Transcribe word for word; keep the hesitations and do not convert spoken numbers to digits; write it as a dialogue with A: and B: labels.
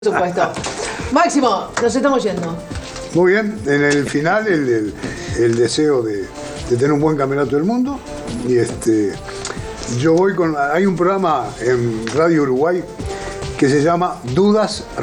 A: Por supuesto. Máximo, nos estamos yendo.
B: Muy bien, en el final el, el, el deseo de, de tener un buen campeonato del mundo. Y este, yo voy con. Hay un programa en Radio Uruguay que se llama Dudas